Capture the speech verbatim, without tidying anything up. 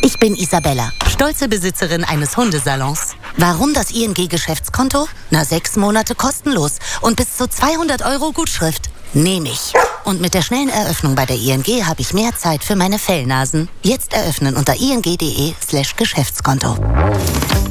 Ich bin Isabella, stolze Besitzerin eines Hundesalons. Warum das I N G-Geschäftskonto? Na, sechs Monate kostenlos und bis zu zweihundert Euro Gutschrift. Nehme ich. Und mit der schnellen Eröffnung bei der I N G habe ich mehr Zeit für meine Fellnasen. Jetzt eröffnen unter ing.de slash Geschäftskonto.